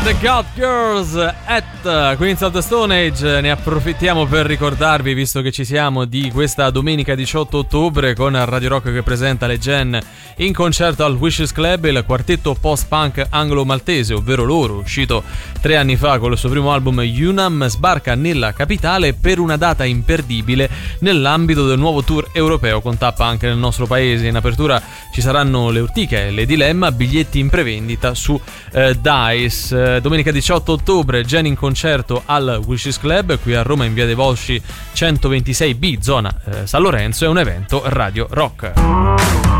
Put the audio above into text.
The God Girls at Queens of the Stone Age. Ne approfittiamo per ricordarvi, visto che ci siamo, di questa domenica 18 ottobre con Radio Rock che presenta le Gen in concerto al Wishes Club, il quartetto post-punk anglo-maltese, ovvero loro, uscito 3 anni fa con il suo primo album Unam, sbarca nella capitale per una data imperdibile nell'ambito del nuovo tour europeo con tappa anche nel nostro paese. In apertura ci saranno le Urtiche e le Dilemma, biglietti in prevendita su Dice. Domenica 18 ottobre Gen in concerto al Wishes Club qui a Roma in via dei Volsci 126B, zona San Lorenzo. È un evento Radio Rock.